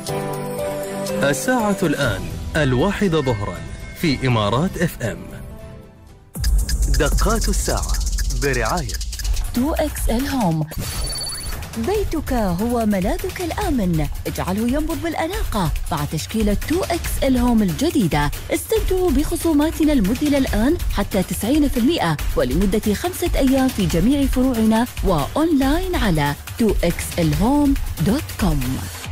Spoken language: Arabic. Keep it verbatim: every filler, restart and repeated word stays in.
الساعة الآن الواحدة ظهرا في إمارات اف ام. دقات الساعة برعاية تو إكس إل هوم. بيتك هو ملاذك الآمن، اجعله ينبض بالأناقة مع تشكيلة تو إكس إل هوم الجديدة. استمتعوا بخصوماتنا المذهلة الآن حتى تسعين بالمئة ولمدة خمسة أيام في جميع فروعنا وأونلاين على تو إكس إل هوم دوت كوم.